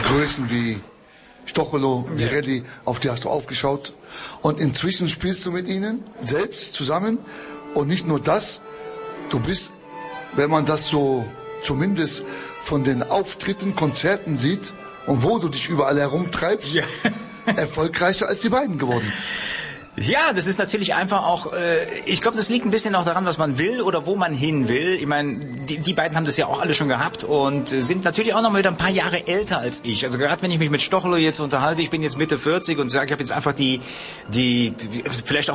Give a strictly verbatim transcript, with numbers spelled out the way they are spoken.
Größen wie Stocholo, Mirelli, auf die hast du aufgeschaut. Und inzwischen spielst du mit ihnen selbst zusammen. Und nicht nur das, du bist, wenn man das so zumindest von den Auftritten, Konzerten sieht und wo du dich überall herumtreibst, ja. erfolgreicher als die beiden geworden. Ja, das ist natürlich einfach auch, äh, ich glaube, das liegt ein bisschen auch daran, was man will oder wo man hin will. Ich meine, die, die beiden haben das ja auch alle schon gehabt und sind natürlich auch noch mal wieder ein paar Jahre älter als ich. Also gerade wenn ich mich mit Stocholo jetzt unterhalte, ich bin jetzt Mitte vierzig und sage, ich habe jetzt einfach die, die vielleicht auch